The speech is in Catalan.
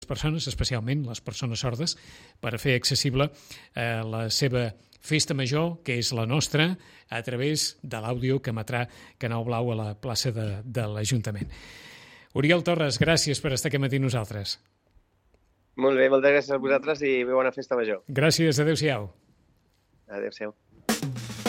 persones, especialment les persones sordes, per fer accessible la seva festa major, que és la nostra, a través de l'àudio que emetrà Canal Blau a la plaça de l'Ajuntament. Oriol Torres, gràcies per estar aquest matí amb nosaltres. Molt bé, moltes gràcies a vosaltres i bona festa major. Gràcies, adéu-siau. Adéu-siau.